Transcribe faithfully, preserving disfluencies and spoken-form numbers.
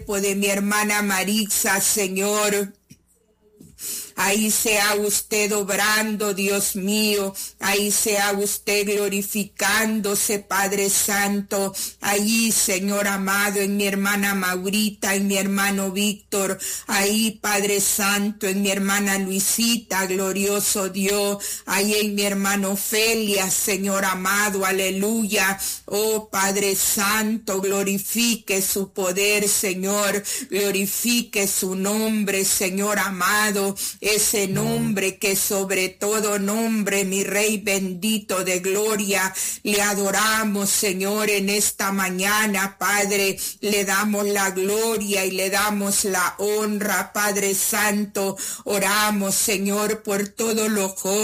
de mi hermana Maritza, Señor. Ahí sea usted obrando, Dios mío. Ahí sea usted glorificándose, Padre Santo. Ahí, Señor amado, en mi hermana Maurita, en mi hermano Víctor. Ahí, Padre Santo, en mi hermana Luisita, glorioso Dios. Ahí en mi hermano Felia, Señor amado, aleluya. Oh, Padre Santo, glorifique su poder, Señor. Glorifique su nombre, Señor amado. Ese nombre que sobre todo nombre, mi Rey bendito de gloria, le adoramos, Señor, en esta mañana, Padre, le damos la gloria y le damos la honra, Padre Santo. Oramos, Señor, por todos los jóvenes